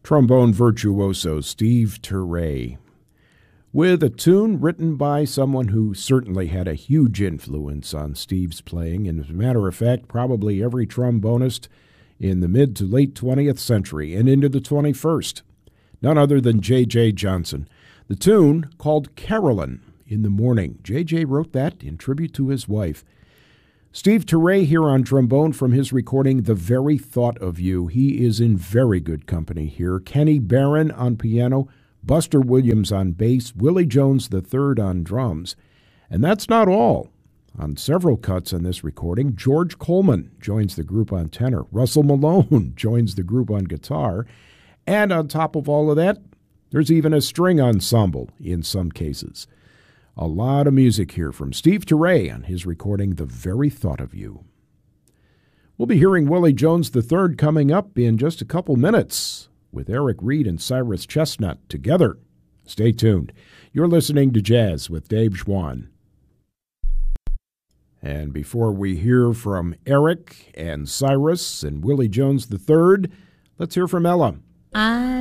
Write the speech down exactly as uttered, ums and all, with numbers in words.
trombone virtuoso Steve Turre, with a tune written by someone who certainly had a huge influence on Steve's playing, and as a matter of fact, probably every trombonist in the mid to late twentieth century and into the twenty-first. None other than J J. Johnson. The tune, called Carolyn in the Morning. J J wrote that in tribute to his wife. Steve Turre here on trombone from his recording, The Very Thought of You. He is in very good company here. Kenny Barron on piano, Buster Williams on bass, Willie Jones the third on drums. And that's not all. On several cuts on this recording, George Coleman joins the group on tenor. Russell Malone joins the group on guitar. And on top of all of that, there's even a string ensemble in some cases. A lot of music here from Steve Turre on his recording, The Very Thought of You. We'll be hearing Willie Jones the third coming up in just a couple minutes with Eric Reed and Cyrus Chestnut together. Stay tuned. You're listening to Jazz with Dave Schwann. And before we hear from Eric and Cyrus and Willie Jones the third, let's hear from Ella. I